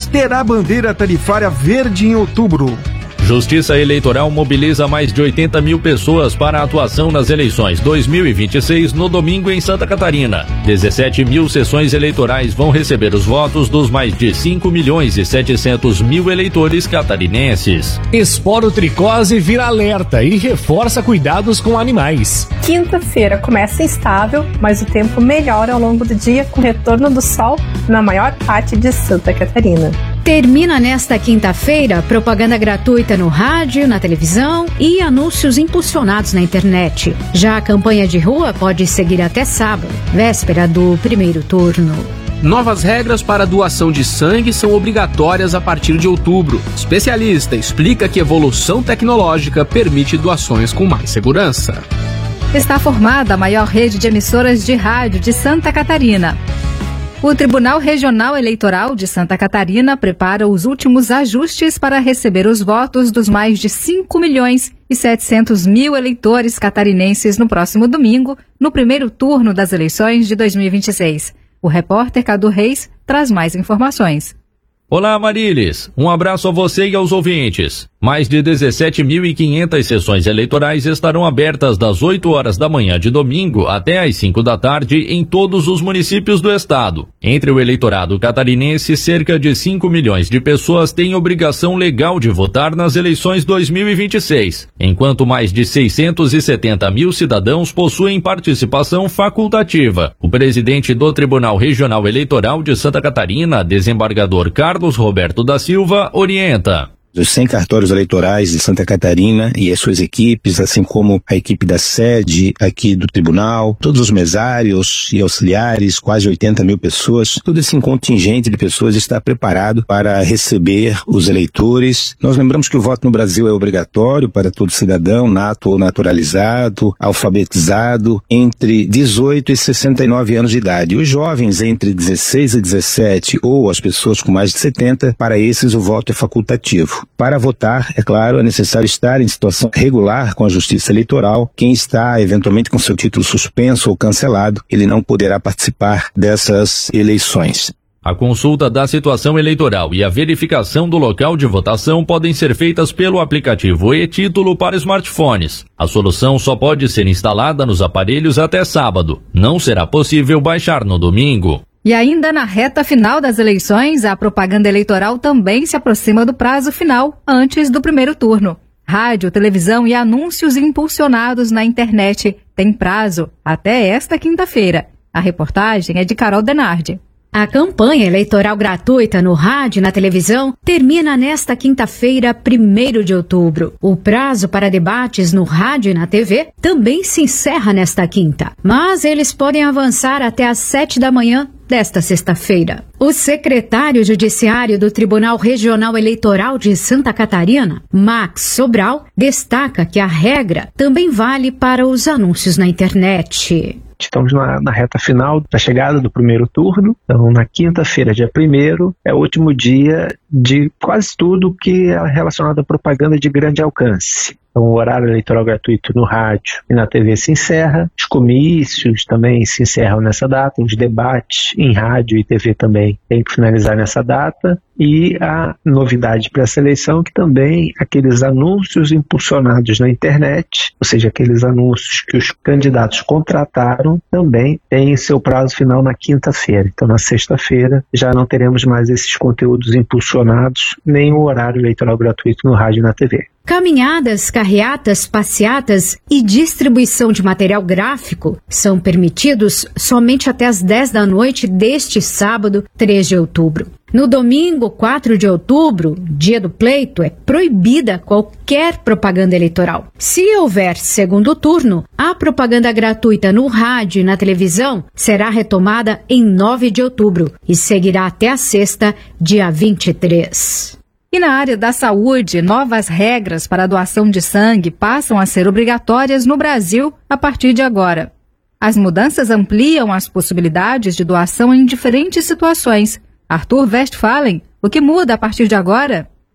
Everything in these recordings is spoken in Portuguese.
terá bandeira tarifária verde em outubro. Justiça Eleitoral mobiliza mais de 80 mil pessoas para a atuação nas eleições 2026 no domingo em Santa Catarina. 17 mil sessões eleitorais vão receber os votos dos mais de 5 milhões e 700 mil eleitores catarinenses. Esporotricose vira alerta e reforça cuidados com animais. Quinta-feira começa instável, mas o tempo melhora ao longo do dia com o retorno do sol na maior parte de Santa Catarina. Termina nesta quinta-feira propaganda gratuita no rádio, na televisão e anúncios impulsionados na internet. Já a campanha de rua pode seguir até sábado, véspera do primeiro turno. Novas regras para doação de sangue são obrigatórias a partir de outubro. Especialista explica que evolução tecnológica permite doações com mais segurança. Está formada a maior rede de emissoras de rádio de Santa Catarina. O Tribunal Regional Eleitoral de Santa Catarina prepara os últimos ajustes para receber os votos dos mais de 5 milhões e 700 mil eleitores catarinenses no próximo domingo, no primeiro turno das eleições de 2026. O repórter Cadu Reis traz mais informações. Olá, Marilis. Um abraço a você e aos ouvintes. Mais de 17.500 sessões eleitorais estarão abertas das 8 horas da manhã de domingo até às 5 da tarde em todos os municípios do estado. Entre o eleitorado catarinense, cerca de 5 milhões de pessoas têm obrigação legal de votar nas eleições 2026, enquanto mais de 670 mil cidadãos possuem participação facultativa. O presidente do Tribunal Regional Eleitoral de Santa Catarina, desembargador Carlos Roberto da Silva, orienta. Os 100 cartórios eleitorais de Santa Catarina e as suas equipes, assim como a equipe da sede aqui do tribunal, todos os mesários e auxiliares, quase 80 mil pessoas, todo esse contingente de pessoas está preparado para receber os eleitores. Nós lembramos que o voto no Brasil é obrigatório para todo cidadão, nato ou naturalizado, alfabetizado, entre 18 e 69 anos de idade. Os jovens entre 16 e 17 ou as pessoas com mais de 70, para esses o voto é facultativo. Para votar, é claro, é necessário estar em situação regular com a Justiça Eleitoral. Quem está, eventualmente, com seu título suspenso ou cancelado, ele não poderá participar dessas eleições. A consulta da situação eleitoral e a verificação do local de votação podem ser feitas pelo aplicativo e-Título para smartphones. A solução só pode ser instalada nos aparelhos até sábado. Não será possível baixar no domingo. E ainda na reta final das eleições, a propaganda eleitoral também se aproxima do prazo final, antes do primeiro turno. Rádio, televisão e anúncios impulsionados na internet têm prazo até esta quinta-feira. A reportagem é de Carol Denardi. A campanha eleitoral gratuita no rádio e na televisão termina nesta quinta-feira, 1º de outubro. O prazo para debates no rádio e na TV também se encerra nesta quinta, mas eles podem avançar até às 7 da manhã desta sexta-feira. O secretário judiciário do Tribunal Regional Eleitoral de Santa Catarina, Max Sobral, destaca que a regra também vale para os anúncios na internet. Estamos na reta final da chegada do primeiro turno. Então, na quinta-feira, dia 1º, é o último dia de quase tudo que é relacionado à propaganda de grande alcance. Então, o horário eleitoral gratuito no rádio e na TV se encerra. Os comícios também se encerram nessa data. Os debates em rádio e TV também têm que finalizar nessa data. E a novidade para essa eleição é que também aqueles anúncios impulsionados na internet, ou seja, aqueles anúncios que os candidatos contrataram, também têm seu prazo final na quinta-feira. Então, na sexta-feira, já não teremos mais esses conteúdos impulsionados, nem o horário eleitoral gratuito no rádio e na TV. Caminhadas, carreatas, passeatas e distribuição de material gráfico são permitidos somente até as 10 da noite deste sábado, 3 de outubro. No domingo, 4 de outubro, dia do pleito, é proibida qualquer propaganda eleitoral. Se houver segundo turno, a propaganda gratuita no rádio e na televisão será retomada em 9 de outubro e seguirá até a sexta, dia 23. E na área da saúde, novas regras para a doação de sangue passam a ser obrigatórias no Brasil a partir de agora. As mudanças ampliam as possibilidades de doação em diferentes situações. Arthur Westphalen, o que muda a partir de agora?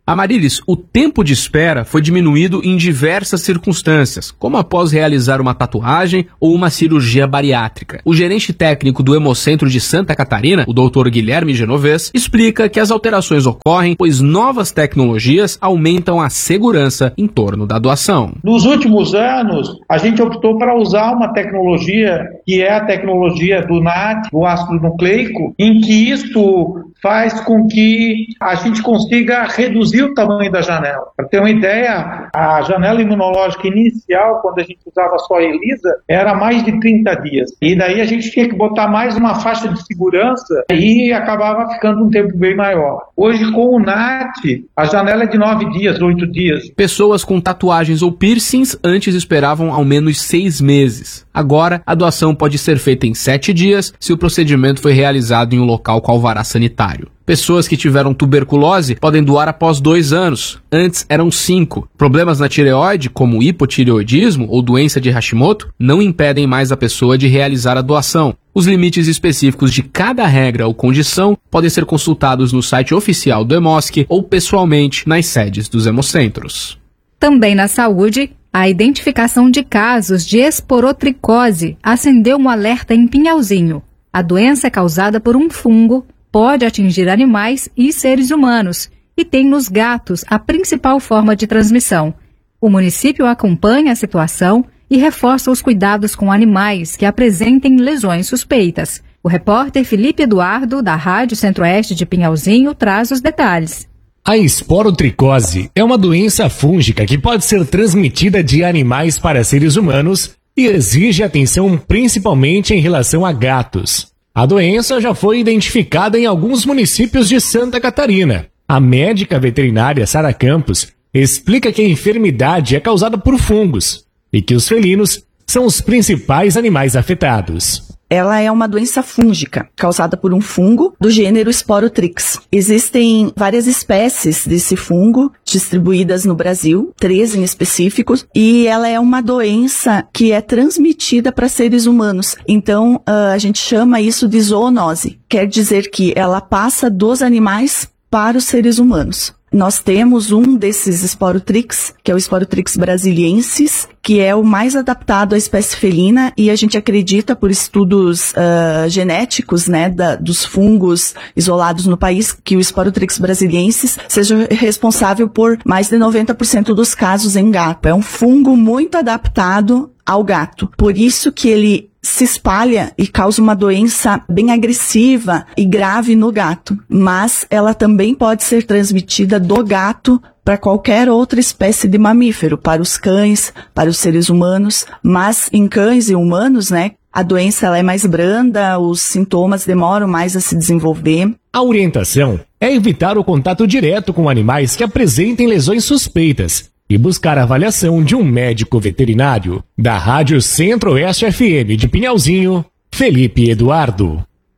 Amarilis, o tempo de espera foi diminuído em diversas circunstâncias, como após realizar uma tatuagem ou uma cirurgia bariátrica. O gerente técnico do Hemocentro de Santa Catarina, o Dr. Guilherme Genovez, explica que as alterações ocorrem pois novas tecnologias aumentam a segurança em torno da doação. Nos últimos anos, a gente optou para usar uma tecnologia que é a tecnologia do NAT, do ácido nucleico, em que isto faz com que a gente consiga reduzir o tamanho da janela. Para ter uma ideia, a janela imunológica inicial, quando a gente usava só a ELISA, era mais de 30 dias. E daí a gente tinha que botar mais uma faixa de segurança e acabava ficando um tempo bem maior. Hoje, com o NAT, a janela é de 9 dias, 8 dias. Pessoas com tatuagens ou piercings antes esperavam ao menos 6 meses. Agora, a doação pode ser feita em 7 dias se o procedimento foi realizado em um local com alvará sanitário. Pessoas que tiveram tuberculose podem doar após 2 anos. Antes eram 5. Problemas na tireoide, como hipotireoidismo ou doença de Hashimoto, não impedem mais a pessoa de realizar a doação. Os limites específicos de cada regra ou condição podem ser consultados no site oficial do Hemosc ou pessoalmente nas sedes dos hemocentros. Também na saúde, a identificação de casos de esporotricose acendeu um alerta em Pinhalzinho. A doença é causada por um fungo, pode atingir animais e seres humanos e tem nos gatos a principal forma de transmissão. O município acompanha a situação e reforça os cuidados com animais que apresentem lesões suspeitas. O repórter Felipe Eduardo, da Rádio Centro-Oeste de Pinhalzinho, traz os detalhes. A esporotricose é uma doença fúngica que pode ser transmitida de animais para seres humanos e exige atenção principalmente em relação a gatos. A doença já foi identificada em alguns municípios de Santa Catarina. A médica veterinária Sara Campos explica que a enfermidade é causada por fungos e que os felinos são os principais animais afetados. Ela é uma doença fúngica, causada por um fungo do gênero Sporotrix. Existem várias espécies desse fungo distribuídas no Brasil, 3 em específico, e ela é uma doença que é transmitida para seres humanos. Então, a gente chama isso de zoonose. Quer dizer que ela passa dos animais para os seres humanos. Nós temos um desses Sporotrix, que é o Sporotrix brasiliensis, que é o mais adaptado à espécie felina, e a gente acredita por estudos genéticos, né, dos fungos isolados no país, que o Sporotrix brasiliensis seja responsável por mais de 90% dos casos em gato. É um fungo muito adaptado ao gato. Por isso que ele se espalha e causa uma doença bem agressiva e grave no gato. Mas ela também pode ser transmitida do gato para qualquer outra espécie de mamífero, para os cães, para os seres humanos. Mas em cães e humanos, né, a doença ela é mais branda, os sintomas demoram mais a se desenvolver. A orientação é evitar o contato direto com animais que apresentem lesões suspeitas e buscar a avaliação de um médico veterinário. Da Rádio Centro-Oeste FM de Pinhalzinho, Felipe Eduardo.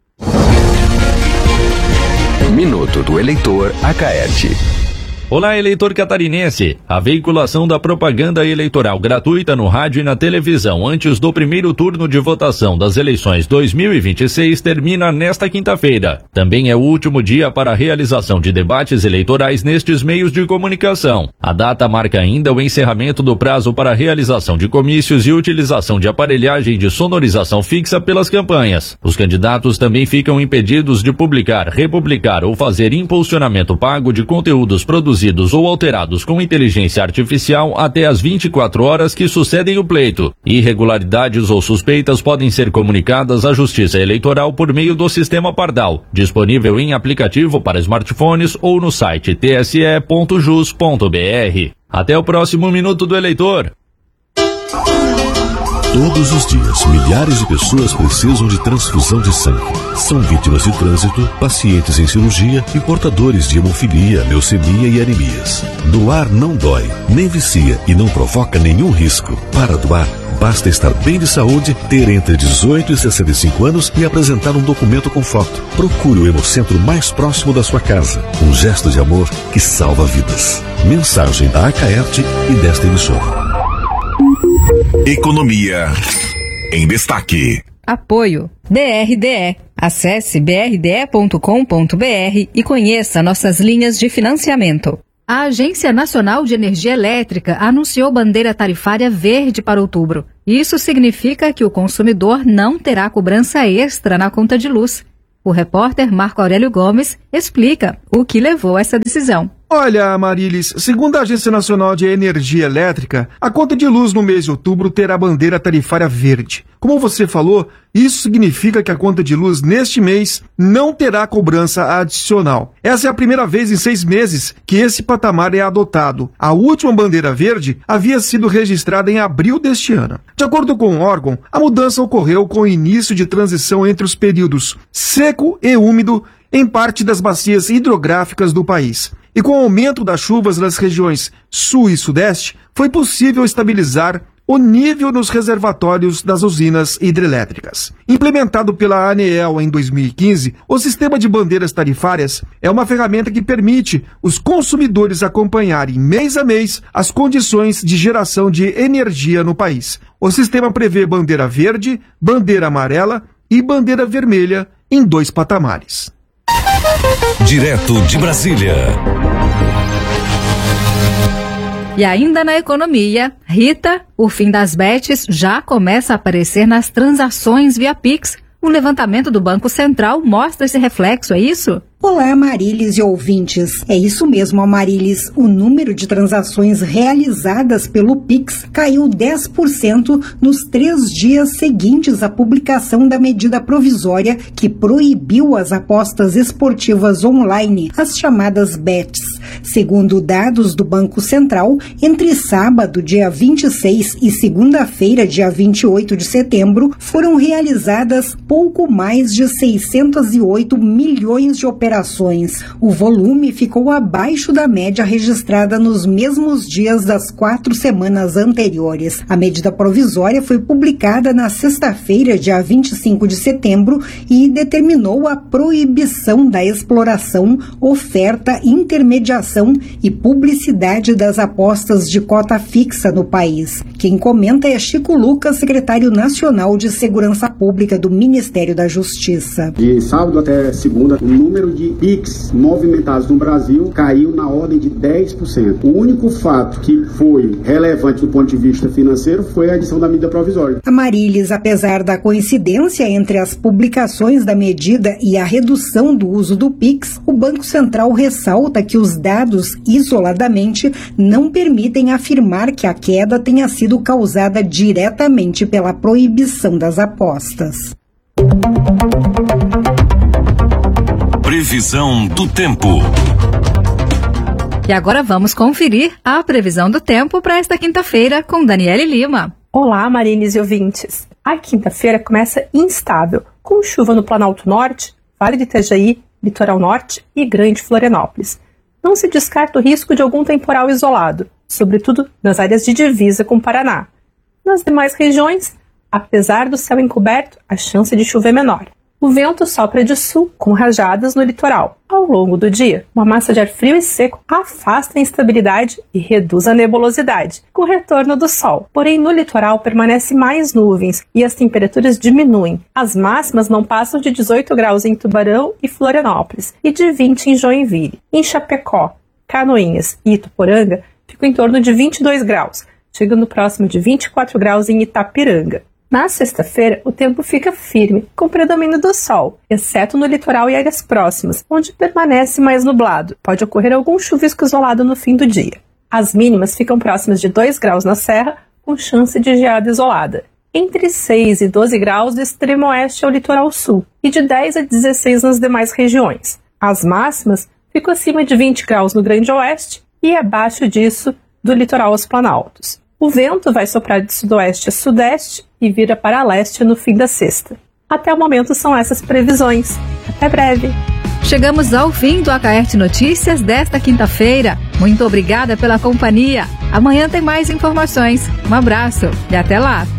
Minuto do Eleitor Acaerte. Olá, eleitor catarinense. A veiculação da propaganda eleitoral gratuita no rádio e na televisão antes do primeiro turno de votação das eleições 2026 termina nesta quinta-feira. Também é o último dia para a realização de debates eleitorais nestes meios de comunicação. A data marca ainda o encerramento do prazo para a realização de comícios e utilização de aparelhagem de sonorização fixa pelas campanhas. Os candidatos também ficam impedidos de publicar, republicar ou fazer impulsionamento pago de conteúdos produzidos ou alterados com inteligência artificial até as 24 horas que sucedem o pleito. Irregularidades ou suspeitas podem ser comunicadas à Justiça Eleitoral por meio do sistema Pardal, disponível em aplicativo para smartphones ou no site tse.jus.br. Até o próximo Minuto do Eleitor. Todos os dias, milhares de pessoas precisam de transfusão de sangue. São vítimas de trânsito, pacientes em cirurgia e portadores de hemofilia, leucemia e anemias. Doar não dói, nem vicia e não provoca nenhum risco. Para doar, basta estar bem de saúde, ter entre 18 e 65 anos e apresentar um documento com foto. Procure o hemocentro mais próximo da sua casa. Um gesto de amor que salva vidas. Mensagem da Acaerte e desta emissora. Economia em destaque. Apoio BRDE. Acesse brde.com.br e conheça nossas linhas de financiamento. A Agência Nacional de Energia Elétrica anunciou bandeira tarifária verde para outubro. Isso significa que o consumidor não terá cobrança extra na conta de luz. O repórter Marco Aurélio Gomes explica o que levou a essa decisão. Olha, Marilis, segundo a Agência Nacional de Energia Elétrica, a conta de luz no mês de outubro terá bandeira tarifária verde. Como você falou, isso significa que a conta de luz neste mês não terá cobrança adicional. Essa é a primeira vez em 6 meses que esse patamar é adotado. A última bandeira verde havia sido registrada em abril deste ano. De acordo com o órgão, a mudança ocorreu com o início de transição entre os períodos seco e úmido em parte das bacias hidrográficas do país. E com o aumento das chuvas nas regiões sul e sudeste, foi possível estabilizar o nível nos reservatórios das usinas hidrelétricas. Implementado pela ANEEL em 2015, o sistema de bandeiras tarifárias é uma ferramenta que permite os consumidores acompanharem mês a mês as condições de geração de energia no país. O sistema prevê bandeira verde, bandeira amarela e bandeira vermelha em 2 patamares. Direto de Brasília. E ainda na economia, Rita, o fim das bets já começa a aparecer nas transações via Pix. Um levantamento do Banco Central mostra esse reflexo, é isso? Olá, Marilis e ouvintes. É isso mesmo, Marilis. O número de transações realizadas pelo Pix caiu 10% nos 3 dias seguintes à publicação da medida provisória que proibiu as apostas esportivas online, as chamadas bets. Segundo dados do Banco Central, entre sábado, dia 26, e segunda-feira, dia 28 de setembro, foram realizadas pouco mais de 608 milhões de operações. O volume ficou abaixo da média registrada nos mesmos dias das 4 semanas anteriores. A medida provisória foi publicada na sexta-feira, dia 25 de setembro, e determinou a proibição da exploração, oferta, intermediação e publicidade das apostas de cota fixa no país. Quem comenta é Chico Lucas, secretário nacional de Segurança Pública do Ministério da Justiça. De sábado até segunda, o número de PIX movimentados no Brasil caiu na ordem de 10%. O único fato que foi relevante do ponto de vista financeiro foi a edição da medida provisória. Marilis, apesar da coincidência entre as publicações da medida e a redução do uso do PIX, o Banco Central ressalta que os dados, isoladamente, não permitem afirmar que a queda tenha sido causada diretamente pela proibição das apostas. Previsão do tempo. E agora vamos conferir a previsão do tempo para esta quinta-feira com Daniele Lima. Olá, Marilis e ouvintes. A quinta-feira começa instável, com chuva no Planalto Norte, Vale de Itajaí, Litoral Norte e Grande Florianópolis. Não se descarta o risco de algum temporal isolado, sobretudo nas áreas de divisa com o Paraná. Nas demais regiões, apesar do céu encoberto, a chance de chuva é menor. O vento sopra de sul, com rajadas no litoral. Ao longo do dia, uma massa de ar frio e seco afasta a instabilidade e reduz a nebulosidade, com o retorno do sol. Porém, no litoral permanece mais nuvens e as temperaturas diminuem. As máximas não passam de 18 graus em Tubarão e Florianópolis e de 20 em Joinville. Em Chapecó, Canoinhas e Ituporanga, ficam em torno de 22 graus, chegando próximo de 24 graus em Itapiranga. Na sexta-feira, o tempo fica firme, com predomínio do sol, exceto no litoral e áreas próximas, onde permanece mais nublado. Pode ocorrer algum chuvisco isolado no fim do dia. As mínimas ficam próximas de 2 graus na serra, com chance de geada isolada. Entre 6 e 12 graus do extremo oeste ao litoral sul, e de 10 a 16 nas demais regiões. As máximas ficam acima de 20 graus no Grande Oeste e abaixo disso do litoral aos Planaltos. O vento vai soprar de sudoeste a sudeste e vira para leste no fim da sexta. Até o momento são essas previsões. Até breve! Chegamos ao fim do Acaerte Notícias desta quinta-feira. Muito obrigada pela companhia. Amanhã tem mais informações. Um abraço e até lá!